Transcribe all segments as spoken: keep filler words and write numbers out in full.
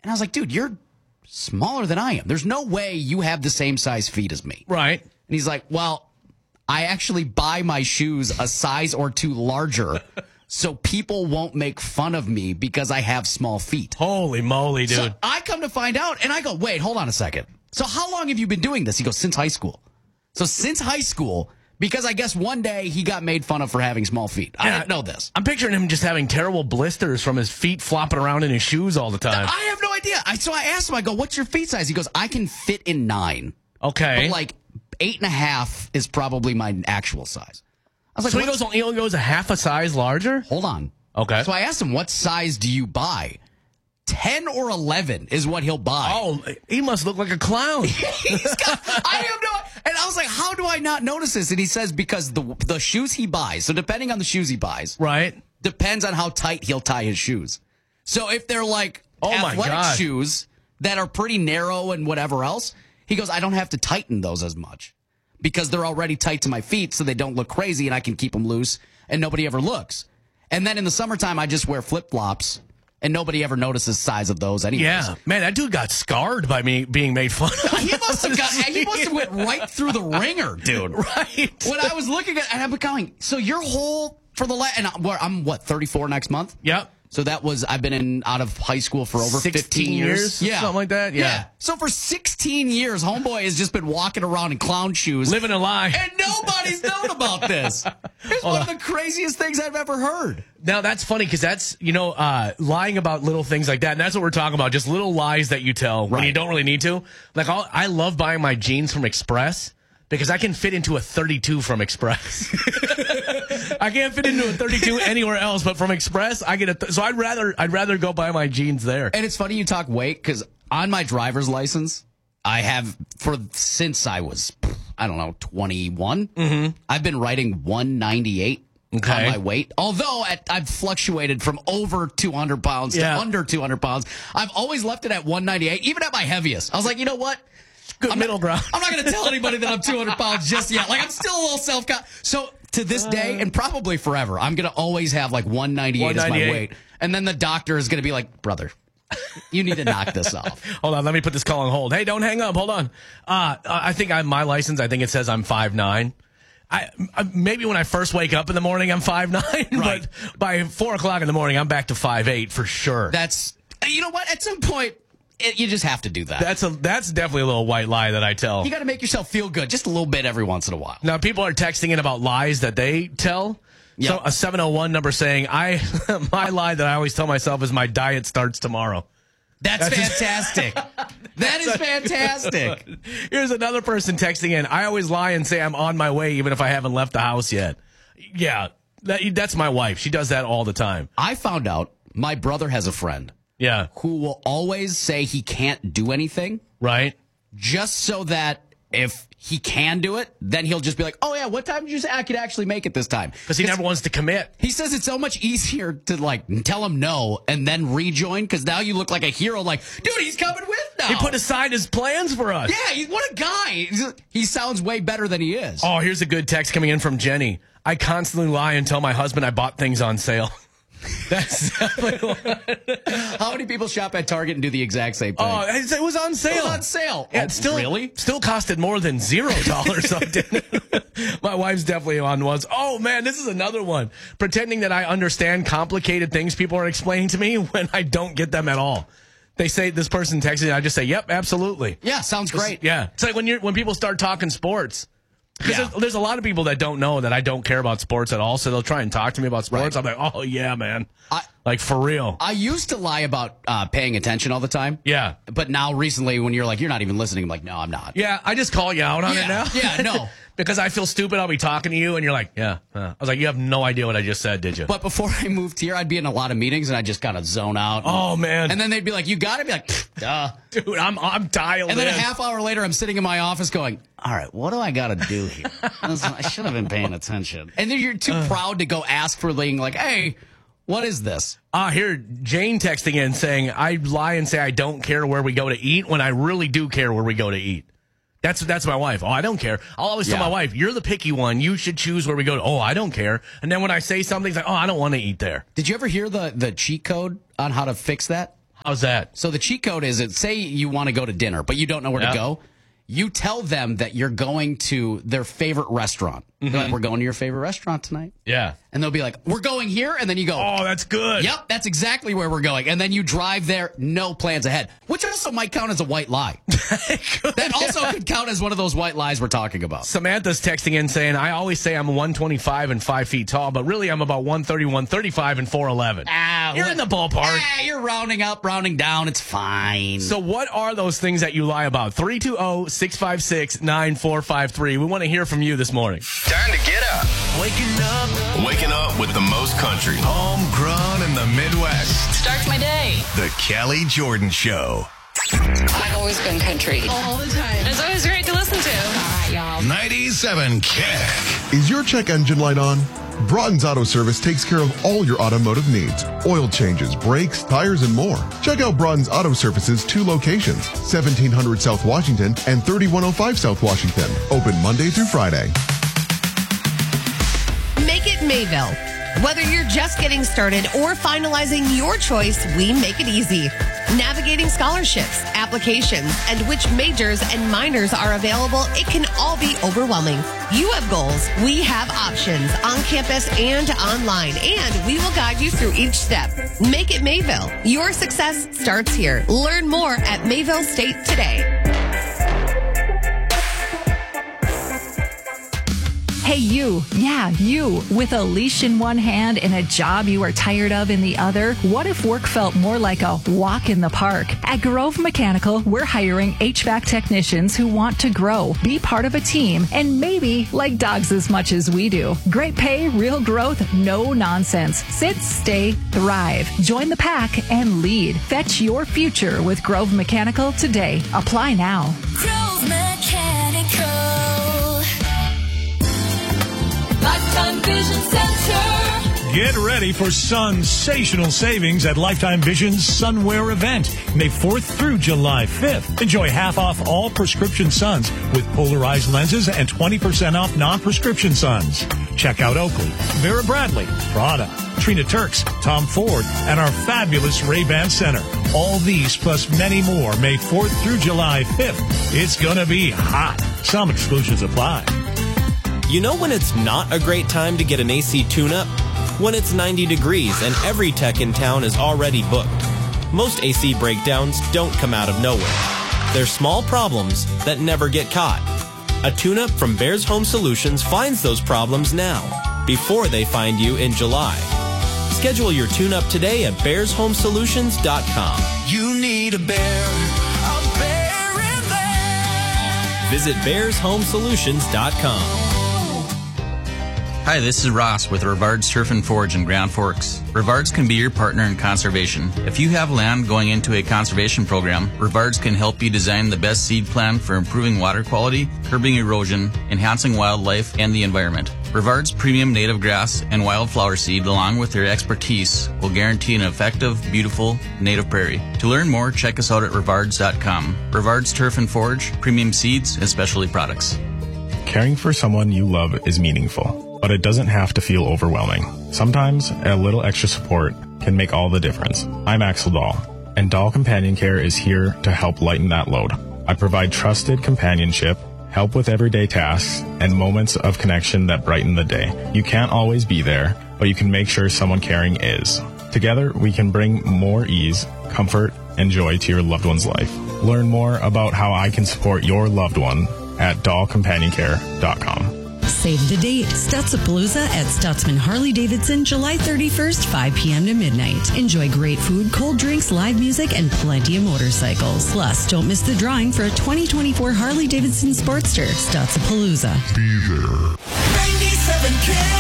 And I was like, dude, you're smaller than I am. There's no way you have the same size feet as me. Right. And he's like, well, I actually buy my shoes a size or two larger so people won't make fun of me because I have small feet. Holy moly, dude. So I come to find out, and I go, wait, hold on a second. So how long have you been doing this? He goes, since high school. So since high school, because I guess one day he got made fun of for having small feet. I Yeah, didn't know this. I'm picturing him just having terrible blisters from his feet flopping around in his shoes all the time. I have no idea. I, so I asked him, I go, what's your feet size? He goes, I can fit in nine. Okay. But like eight and a half is probably my actual size. I was like, So he "What's- goes, he only goes a half a size larger? hold on. Okay. So I asked him, what size do you buy? ten or eleven is what he'll buy. Oh, he must look like a clown. He's got, I have no, and I was like, how do I not notice this? And he says, because the the shoes he buys, so depending on the shoes he buys, Right. depends on how tight he'll tie his shoes. So if they're like Oh my athletic God. shoes that are pretty narrow and whatever else, he goes, I don't have to tighten those as much because they're already tight to my feet so they don't look crazy and I can keep them loose and nobody ever looks. And then in the summertime, I just wear flip-flops and nobody ever notices the size of those anyways. Yeah. Man, that dude got scarred by me being made fun of. He must have got, he must have went right through the ringer, dude. Right. When I was looking at, and I'm going, so your whole, for the, la- and I'm, I'm what, thirty-four next month? Yep. So that was, I've been in out of high school for over sixteen fifteen years. years? Something like that? Yeah. So for sixteen years, homeboy has just been walking around in clown shoes. Living a lie. And nobody's known about this. It's one of the craziest things I've ever heard. Now, that's funny because that's, you know, uh, lying about little things like that. And that's what we're talking about. Just little lies that you tell when Right. you don't really need to. Like, I'll, I love buying my jeans from Express because I can fit into a thirty-two from Express. I can't fit into a thirty-two anywhere else, but from Express, I get a. Th- so I'd rather I'd rather go buy my jeans there. And it's funny you talk weight because on my driver's license, I have, for since I was, I don't know, twenty-one, mm-hmm. I've been writing one ninety-eight. Okay. On my weight. Although at, I've fluctuated from over two hundred pounds Yeah. to under two hundred pounds, I've always left it at one ninety-eight, even at my heaviest. I was like, you know what? Good I'm middle not, ground. I'm not going to tell anybody that I'm two hundred pounds just yet. Like, I'm still a little self-conscious. So to this day, and probably forever, I'm going to always have like one ninety-eight as my weight. And then the doctor is going to be like, brother, you need to knock this off. Hold on, let me put this call on hold. Hey, don't hang up. Hold on. Uh, I think on my license, I think it says I'm five nine. I, I maybe when I first wake up in the morning, I'm five nine, Right. but by four o'clock in the morning, I'm back to five eight for sure. That's, you know what? At some point, it, you just have to do that. That's a that's definitely a little white lie that I tell. You got to make yourself feel good just a little bit every once in a while. Now people are texting in about lies that they tell. Yeah. So a seven oh one number saying I my lie that I always tell myself is my diet starts tomorrow. That's, That's fantastic. That is fantastic. Here's another person texting in. I always lie and say I'm on my way even if I haven't left the house yet. Yeah, that, that's my wife. She does that all the time. I found out my brother has a friend Yeah. who will always say he can't do anything Right? just so that if he can do it, then he'll just be like, oh, yeah, what time did you say I could actually make it this time? Because he never wants to commit. He says it's so much easier to, like, tell him no and then rejoin because now you look like a hero. Like, dude, he's coming with now. He put aside his plans for us. Yeah, he, what a guy. He's- He sounds way better than he is. Oh, here's a good text coming in from Jenny. I constantly lie and tell my husband I bought things on sale. That's definitely one. How many people shop at Target and do the exact same thing? Oh, it was on sale. It was on sale. Yeah, Oh, it still, really? Still costed more than zero dollars. So my wife's definitely on ones. Oh man, this is another one. Pretending that I understand complicated things people are explaining to me when I don't get them at all. They say this person texted, and I just say, "Yep, absolutely." Yeah, sounds great. Yeah, it's like when you are when people start talking sports. Because Yeah. there's, there's a lot of people that don't know that I don't care about sports at all, so they'll try and talk to me about sports. Right. I'm like, oh yeah, man, I- like for real. I used to lie about uh, paying attention all the time. Yeah, But now recently when you're like, you're not even listening, I'm like, no, I'm not. yeah. I just call you out on Yeah, it now. yeah, no. Because I feel stupid. I'll be talking to you, and you're like, yeah. Uh. I was like, you have no idea what I just said, did you? But before I moved here, I'd be in a lot of meetings and I'd just kind of zone out. Oh man. And then they'd be like, you got it? Be like, duh. dude, I'm I'm dialed And then in. a half hour later, I'm sitting in my office going, all right, what do I got to do here? I should have been paying attention. And then you're too proud to go ask for being like, hey, what is this? Ah, here, Jane texting in saying, I lie and say I don't care where we go to eat when I really do care where we go to eat. That's that's my wife. Oh, I don't care. I'll always tell Yeah. my wife, you're the picky one. You should choose where we go to. Oh, I don't care. And then when I say something, it's like, oh, I don't want to eat there. Did you ever hear the, the cheat code on how to fix that? How's that? So the cheat code is, it, say you want to go to dinner, but you don't know where Yep. to go. You tell them that you're going to their favorite restaurant. Mm-hmm. They're like, we're going to your favorite restaurant tonight. Yeah. And they'll be like, we're going here. And then you go, Oh, that's good. yep, that's exactly where we're going. And then you drive there, no plans ahead, which also might count as a white lie. That also could count as one of those white lies we're talking about. Samantha's texting in saying, I always say I'm one twenty-five and five feet tall, but really I'm about one thirty, one thirty-five and four eleven. Ah, You're what- in the ballpark. Ah, you're rounding up, rounding down. It's fine. So what are those things that you lie about? three two zero, six five six, nine four five three. We want to hear from you this morning. Time to get up. Waking up, Waking up with the most country. homegrown in the Midwest. Starts my day. The Kelly Jordan Show. I've always been country. All the time. It's always great to listen to. All right, y'all. ninety-seven Kick. Is your check engine light on? Broughton's Auto Service takes care of all your automotive needs. Oil changes, brakes, tires, and more. Check out Broughton's Auto Service's two locations, seventeen hundred South Washington and thirty-one oh five South Washington. Open Monday through Friday. Make it Mayville. Whether you're just getting started or finalizing your choice, we make it easy. Navigating scholarships, applications, and which majors and minors are available, it can all be overwhelming. You have goals. We have options on campus and online, and we will guide you through each step. Make it Mayville. Your success starts here. Learn more at Mayville State today. Hey, you. Yeah, you. With a leash in one hand and a job you are tired of in the other, what if work felt more like a walk in the park? At Grove Mechanical, we're hiring H V A C technicians who want to grow, be part of a team, and maybe like dogs as much as we do. Great pay, real growth, no nonsense. Sit, stay, thrive. Join the pack and lead. Fetch your future with Grove Mechanical today. Apply now. Grove Mechanical. Lifetime Vision Center. Get ready for sensational savings at Lifetime Vision's Sunwear event, May fourth through July fifth. Enjoy half off all prescription suns with polarized lenses and twenty percent off non-prescription suns. Check out Oakley, Vera Bradley, Prada, Trina Turks, Tom Ford, and our fabulous Ray-Ban Center. All these plus many more May fourth through July fifth. It's gonna be hot. Some exclusions apply. You know when it's not a great time to get an A C tune-up? When it's ninety degrees and every tech in town is already booked. Most A C breakdowns don't come out of nowhere. They're small problems that never get caught. A tune-up from Bears Home Solutions finds those problems now, before they find you in July. Schedule your tune-up today at bears home solutions dot com. You need a bear. A bear in there. Visit bears home solutions dot com. Hi, this is Ross with Rivard's Turf and Forge in Grand Forks. Rivard's can be your partner in conservation. If you have land going into a conservation program, Rivard's can help you design the best seed plan for improving water quality, curbing erosion, enhancing wildlife and the environment. Rivard's premium native grass and wildflower seed, along with their expertise, will guarantee an effective, beautiful native prairie. To learn more, check us out at rivards dot com. Rivard's Turf and Forge, premium seeds and specialty products. Caring for someone you love is meaningful, but it doesn't have to feel overwhelming. Sometimes a little extra support can make all the difference. I'm Axel Dahl, and Dahl Companion Care is here to help lighten that load. I provide trusted companionship, help with everyday tasks, and moments of connection that brighten the day. You can't always be there, but you can make sure someone caring is. Together, we can bring more ease, comfort, and joy to your loved one's life. Learn more about how I can support your loved one at dahl companion care dot com. Save the date. Stutzapalooza at Stutzman Harley-Davidson, July thirty-first, five p.m. to midnight. Enjoy great food, cold drinks, live music, and plenty of motorcycles. Plus, don't miss the drawing for a twenty twenty-four Harley-Davidson Sportster. Stutzapalooza. Be there. ninety-seven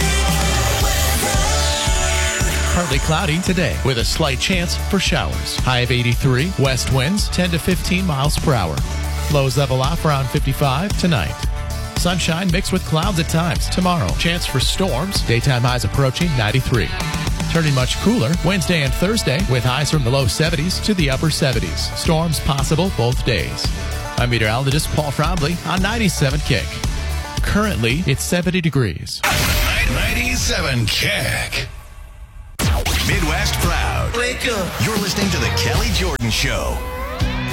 Partly cloudy today with a slight chance for showers. High of eighty-three. West winds ten to fifteen miles per hour. Lows level off around fifty-five tonight. Sunshine mixed with clouds at times. Tomorrow, chance for storms. Daytime highs approaching ninety-three. Turning much cooler Wednesday and Thursday with highs from the low seventies to the upper seventies. Storms possible both days. I'm meteorologist Paul Frombley on ninety-seven Kick. Currently, it's seventy degrees. ninety-seven Kick. Midwest proud. Wake up. You're listening to The Kelly Jordan Show.